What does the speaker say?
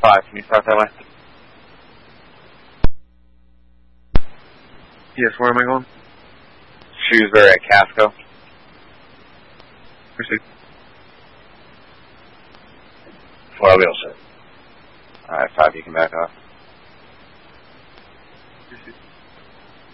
5, can you start that way? Yes, where am I going? Shrewsbury at Casco. Proceed. Well, we'll sir. Alright, 5, you can back off. Proceed.